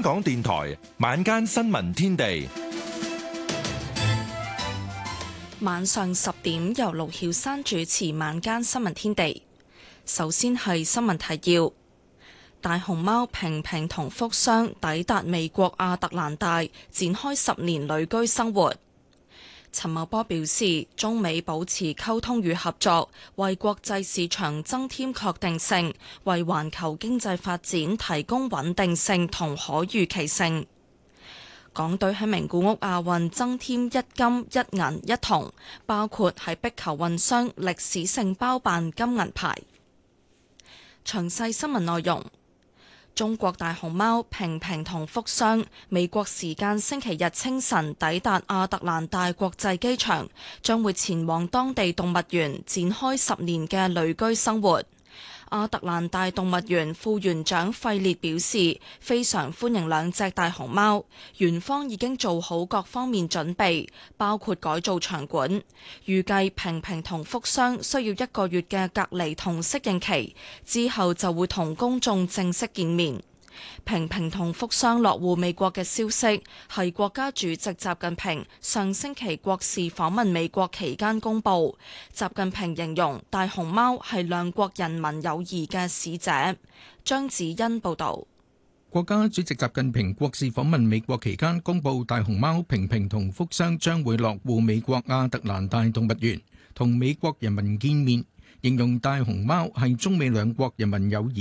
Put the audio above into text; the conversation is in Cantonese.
香港電台晚間新聞天地， 晚上10點由盧曉珊主持晚間新聞天地。首先係新聞提要：大熊貓平平同福箱抵達美國亞特蘭大，展開10年旅居生活。陳茂波表示，中美保持溝通與合作，為國際市場增添確定性，為環球經濟發展提供穩定性同可預期性。港隊喺名古屋亞運增添1金1銀1銅，包括喺壁球混雙歷史性包辦金銀牌。詳細新聞內容。中國大熊貓平平同福箱美國時間星期日清晨抵達亞特蘭大國際機場，將會前往當地動物園展開10年嘅旅居生活。亞特蘭大動物園副園長費列表示，非常歡迎兩隻大熊貓，園方已經做好各方面準備，包括改造場館。預計平平同福箱需要1個月嘅隔離同適應期，之後就會同公眾正式見面。平平同福箱落戶美國嘅消息係國家主席習近平上星期國事訪問美國期間公佈。習近平形容大熊貓係兩國人民友誼嘅使者。張子欣報導。 國家主席習近平國事訪問美國期間公佈，大熊貓平平同福箱將會落戶美國亞特蘭大動物園，同美國人民見面，形容大熊貓係中美兩國人民友誼